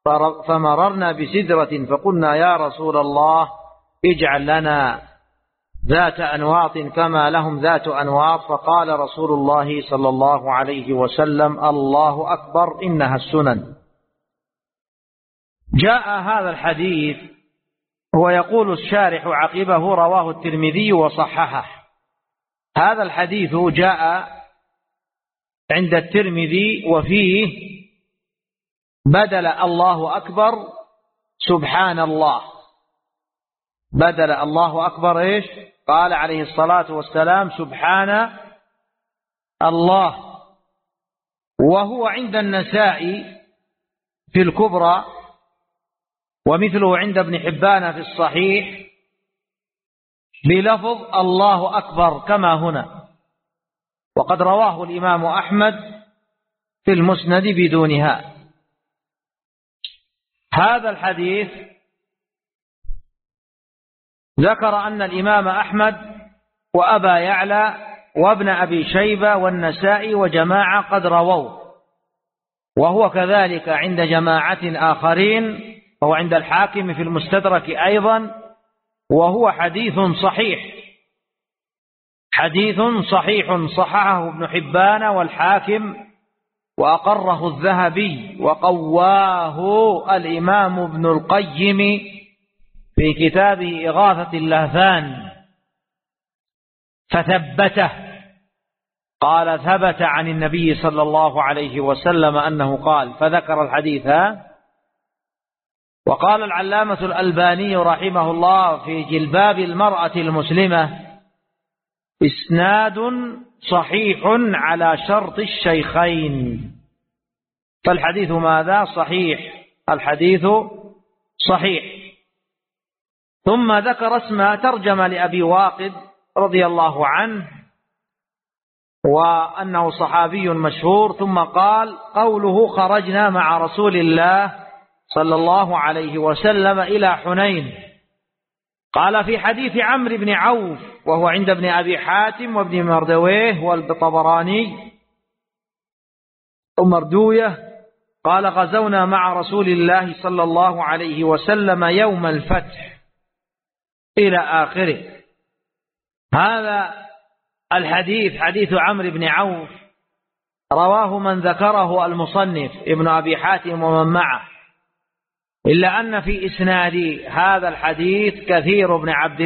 فمررنا بسدرة فقلنا يا رسول الله اجعل لنا ذات أنواط كما لهم ذات أنواط، فقال رسول الله صلى الله عليه وسلم الله أكبر إنها السنن. جاء هذا الحديث ويقول الشارح عقبه رواه الترمذي وصححه. هذا الحديث جاء عند الترمذي وفيه بدل الله أكبر سبحان الله، بدل الله أكبر إيش؟ قال عليه الصلاة والسلام سبحان الله. وهو عند النسائي في الكبرى ومثله عند ابن حبان في الصحيح بلفظ الله أكبر كما هنا، وقد رواه الإمام أحمد في المسند بدونها. هذا الحديث ذكر أن الإمام أحمد وأبا يعلى وابن أبي شيبة والنسائي وجماعة قد رووه، وهو كذلك عند جماعة آخرين، وهو عند الحاكم في المستدرك أيضا، وهو حديث صحيح، حديث صحيح صححه ابن حبان والحاكم وأقره الذهبي وقواه الإمام ابن القيم في كتابه إغاثة اللهفان فثبته، قال ثبت عن النبي صلى الله عليه وسلم أنه قال، فذكر الحديث. وقال العلامة الألباني رحمه الله في جلباب المرأة المسلمة إسناد صحيح على شرط الشيخين. فالحديث ماذا؟ صحيح، الحديث صحيح. ثم ذكر اسم ترجمة لأبي واقد رضي الله عنه وأنه صحابي مشهور، ثم قال قوله خرجنا مع رسول الله صلى الله عليه وسلم إلى حنين. قال في حديث عمرو بن عوف وهو عند ابن أبي حاتم وابن مردويه والطبراني ومردويه، قال غزونا مع رسول الله صلى الله عليه وسلم يوم الفتح إلى آخره. هذا الحديث حديث عمرو بن عوف رواه من ذكره المصنف ابن أبي حاتم ومن معه، إلا أن في إسناد هذا الحديث كثير ابن عبد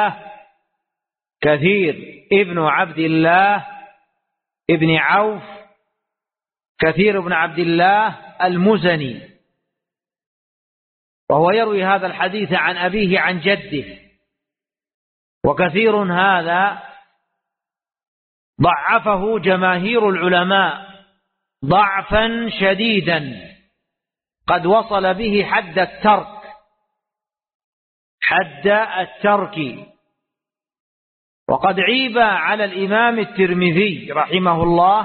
الله ابن عوف، كثير بن عبد الله المزني، وهو يروي هذا الحديث عن أبيه عن جده. وكثير هذا ضعفه جماهير العلماء ضعفا شديدا قد وصل به حد الترك. وقد عيب على الإمام الترمذي رحمه الله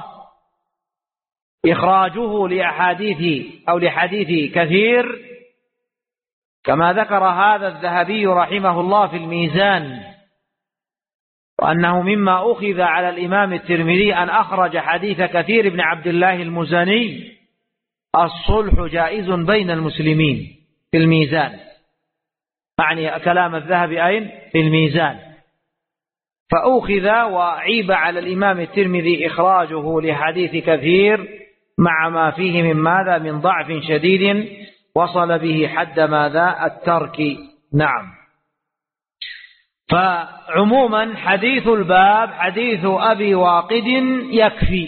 إخراجه لحديث كثير، كما ذكر هذا الذهبي رحمه الله في الميزان، وأنه مما أخذ على الإمام الترمذي أن أخرج حديث كثير بن عبد الله المزني الصلح جائز بين المسلمين في الميزان، يعني كلام الذهبي أين؟ في الميزان. فأخذ وعيب على الإمام الترمذي إخراجه لحديث كثير مع ما فيه من ماذا؟ من ضعف شديد وصل به حد ماذا؟ الترك. نعم. فعموما حديث الباب حديث أبي واقد يكفي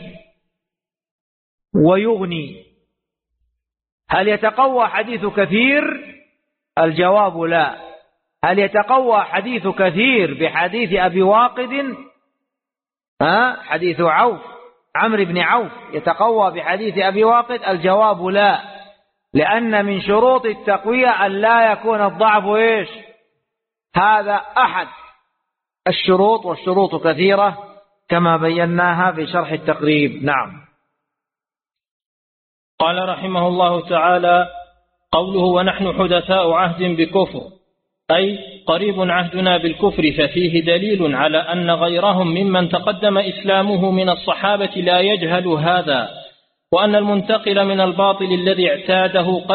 ويغني. هل يتقوى حديث كثير؟ الجواب لا. هل يتقوى حديث كثير بحديث أبي واقد؟ حديث عمرو بن عوف يتقوى بحديث أبي واقد؟ الجواب لا، لأن من شروط التقوية أن لا يكون الضعف إيش؟ هذا أحد الشروط، والشروط كثيرة كما بيناها في شرح التقريب. نعم. قال رحمه الله تعالى: قوله ونحن حدثاء عهد بكفر، أي قريب عهدنا بالكفر، ففيه دليل على أن غيرهم ممن تقدم إسلامه من الصحابة لا يجهل هذا، وأن المنتقل من الباطل الذي اعتاده